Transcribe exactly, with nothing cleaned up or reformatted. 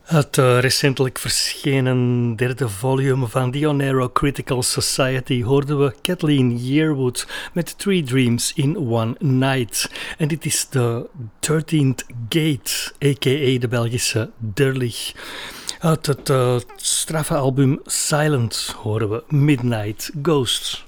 Het uh, recentelijk verschenen derde volume van The Onero Critical Society hoorden we Kathleen Yearwood met Three Dreams in One Night. En dit is de dertiende Gate, a k a de Belgische Derlich. Uit het uh, straffe album Silent horen we Midnight Ghosts.